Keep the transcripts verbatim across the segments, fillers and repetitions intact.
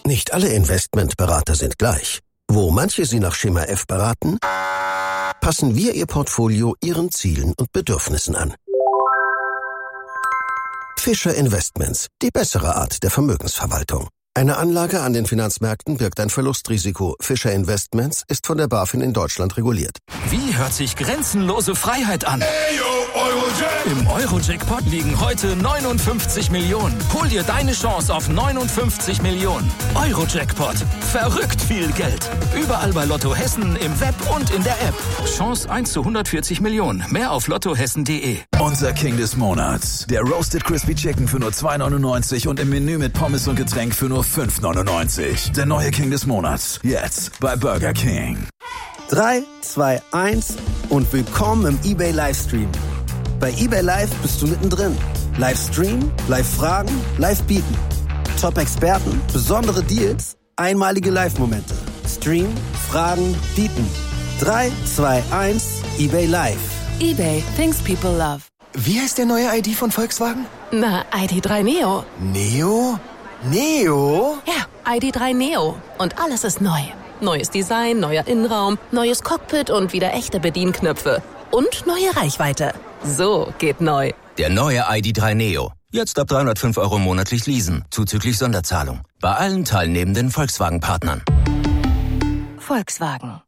Nicht alle Investmentberater sind gleich. Wo manche Sie nach Schema F beraten, passen wir Ihr Portfolio Ihren Zielen und Bedürfnissen an. Fischer Investments, die bessere Art der Vermögensverwaltung. Eine Anlage an den Finanzmärkten birgt ein Verlustrisiko. Fischer Investments ist von der BaFin in Deutschland reguliert. Wie hört sich grenzenlose Freiheit an? Im Euro-Jackpot liegen heute neunundfünfzig Millionen. Hol dir deine Chance auf neunundfünfzig Millionen. Euro-Jackpot. Verrückt viel Geld. Überall bei Lotto Hessen, im Web und in der App. Chance eins zu hundertvierzig Millionen. Mehr auf lottohessen punkt de. Unser King des Monats. Der Roasted Crispy Chicken für nur zwei neunundneunzig und im Menü mit Pommes und Getränk für nur fünf neunundneunzig. Der neue King des Monats. Jetzt bei Burger King. drei, zwei, eins und willkommen im eBay Livestream. Bei eBay Live bist du mittendrin. Livestream, Live-Fragen, Live-Bieten. Top-Experten, besondere Deals, einmalige Live-Momente. Stream, Fragen, Bieten. drei, zwei, eins, eBay Live. eBay, things people love. Wie heißt der neue I D von Volkswagen? Na, I D drei Neo. Neo? Neo? Ja, I D drei Neo. Und alles ist neu. Neues Design, neuer Innenraum, neues Cockpit und wieder echte Bedienknöpfe. Und neue Reichweite. So geht neu. Der neue I D drei Neo. Jetzt ab dreihundertfünf Euro monatlich leasen, zuzüglich Sonderzahlung. Bei allen teilnehmenden Volkswagen-Partnern. Volkswagen.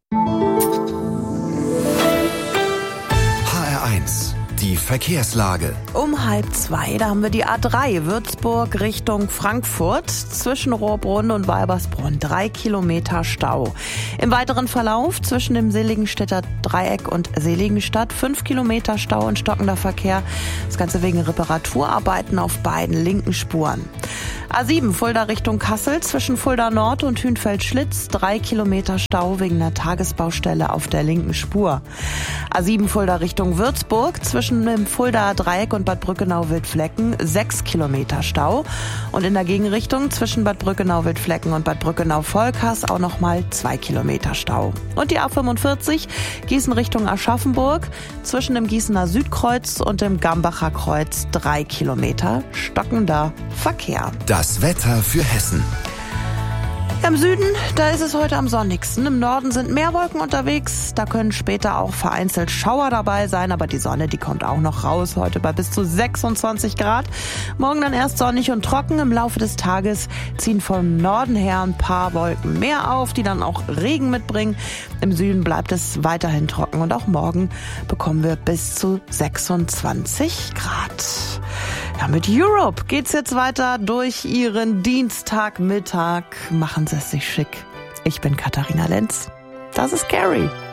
H R eins. Die Verkehrslage. Um halb zwei, da haben wir die A drei Würzburg Richtung Frankfurt. Zwischen Rohrbrunn und Weibersbrunn drei Kilometer Stau. Im weiteren Verlauf zwischen dem Seligenstädter Dreieck und Seligenstadt fünf Kilometer Stau und stockender Verkehr. Das Ganze wegen Reparaturarbeiten auf beiden linken Spuren. A sieben Fulda Richtung Kassel zwischen Fulda Nord und Hünfeld-Schlitz drei Kilometer Stau wegen einer Tagesbaustelle auf der linken Spur. A sieben Fulda Richtung Würzburg zwischen dem Fuldaer Dreieck und Bad Brückenau-Wildflecken sechs Kilometer Stau. Und in der Gegenrichtung zwischen Bad Brückenau-Wildflecken und Bad Brückenau-Volkers auch nochmal zwei Kilometer Stau. Und die A fünfundvierzig Gießen Richtung Aschaffenburg zwischen dem Gießener Südkreuz und dem Gambacher Kreuz drei Kilometer stockender Verkehr. Das Wetter für Hessen. Im Süden, da ist es heute am sonnigsten. Im Norden sind mehr Wolken unterwegs. Da können später auch vereinzelt Schauer dabei sein. Aber die Sonne, die kommt auch noch raus. Heute bei bis zu sechsundzwanzig Grad. Morgen dann erst sonnig und trocken. Im Laufe des Tages ziehen vom Norden her ein paar Wolken mehr auf, die dann auch Regen mitbringen. Im Süden bleibt es weiterhin trocken. Und auch morgen bekommen wir bis zu sechsundzwanzig Grad. Ja, mit Europe geht's jetzt weiter durch Ihren Dienstagmittag. Machen Sie es sich schick. Ich bin Katharina Lenz. Das ist Carrie.